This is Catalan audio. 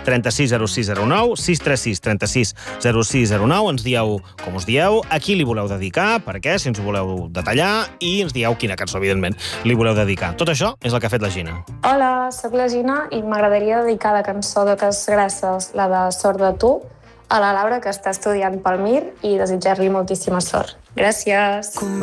36 0609, 636 36 0609. Ens dieu com us dieu, a qui li voleu dedicar, per què, si ens ho voleu detallar, i ens dieu quina cançó, evidentment, li voleu dedicar. Tot això és el que ha fet la Gina. Hola, sóc la Gina i m'agradaria dedicar la cançó d'Oques Grasses, la de Sort de tu, a la Laura, que està estudiant pel MIR, i desitjar-li moltíssima sort. Gràcies!